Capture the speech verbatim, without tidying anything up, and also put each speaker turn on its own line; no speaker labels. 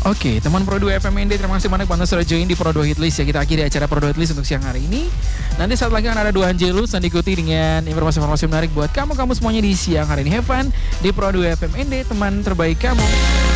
Oke, teman Pro dua F M N D, terima kasih banyak Bang sudah join di Pro dua Hitlist ya. Kita akhiri acara Pro dua Hitlist untuk siang hari ini. Nanti saat lagi akan ada dua Angelus dan diikuti dengan informasi-informasi menarik buat kamu-kamu semuanya di siang hari ini. Have fun di Pro dua F M N D, teman terbaik kamu.